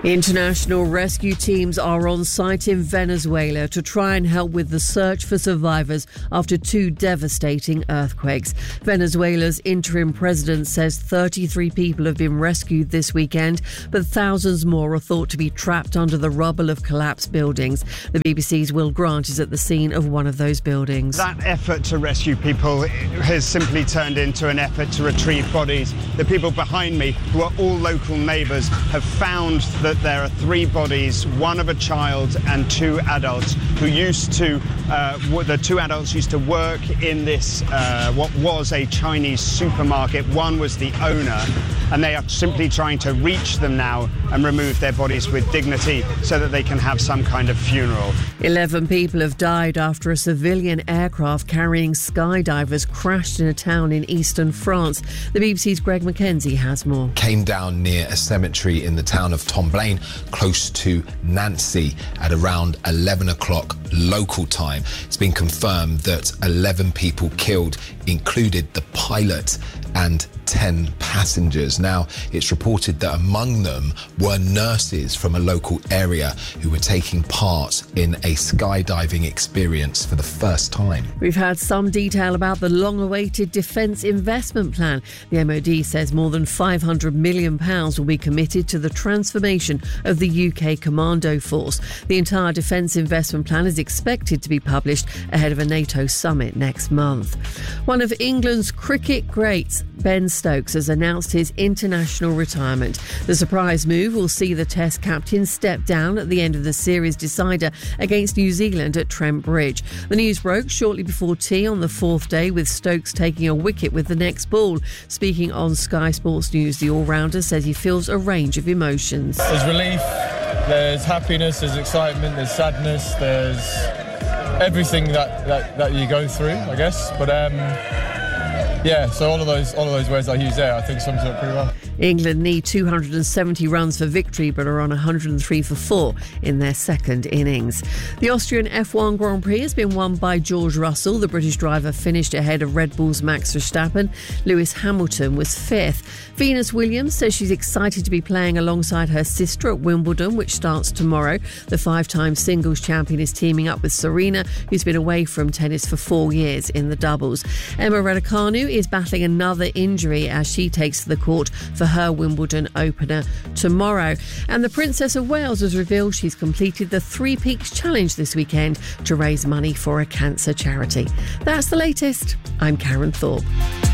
International rescue teams are on site in Venezuela to try and help with the search for survivors after two devastating earthquakes. Venezuela's interim president says 33 people have been rescued this weekend, but thousands more are thought to be trapped under the rubble of collapsed buildings. The BBC's Will Grant is at the scene of one of those buildings. That effort to rescue people has simply turned into an effort to retrieve bodies. The people behind me, who are all local neighbours, have found that there are three bodies, one of a child and two adults who the two adults used to work in this, what was a Chinese supermarket. One was the owner, and they are simply trying to reach them now and remove their bodies with dignity so that they can have some kind of funeral. 11 people have died after a civilian aircraft carrying skydivers crashed in a town in eastern France. The BBC's Greg Mackenzie has more. Came down near a cemetery in the town of Tomblaine, close to Nancy, at around 11 o'clock local time. It's been confirmed that 11 people killed included the pilot and 10 passengers. Now, it's reported that among them were nurses from a local area who were taking part in a skydiving experience for the first time. We've had some detail about the long-awaited Defence Investment Plan. The MOD says more than £500 million will be committed to the transformation of the UK Commando Force. The entire Defence Investment Plan is expected to be published ahead of a NATO summit next month. One of England's cricket greats, Ben Stokes, has announced his international retirement. The surprise move will see the Test captain step down at the end of the series decider against New Zealand at Trent Bridge. The news broke shortly before tea on the fourth day, with Stokes taking a wicket with the next ball. Speaking on Sky Sports News, the all-rounder says he feels a range of emotions. There's relief, there's happiness, there's excitement, there's sadness, there's everything that you go through, I guess. But so all of those words I use there, I think sums it up pretty well. England need 270 runs for victory, but are on 103 for 4 in their second innings. The Austrian F1 Grand Prix has been won by George Russell. The British driver finished ahead of Red Bull's Max Verstappen. Lewis Hamilton was fifth. Venus Williams says she's excited to be playing alongside her sister at Wimbledon, which starts tomorrow. The 5-time singles champion is teaming up with Serena, who's been away from tennis for 4 years in the doubles. Emma Raducanu is battling another injury as she takes to the court for her Wimbledon opener tomorrow. And the Princess of Wales has revealed she's completed the Three Peaks Challenge this weekend to raise money for a cancer charity. That's the latest. I'm Karen Thorpe.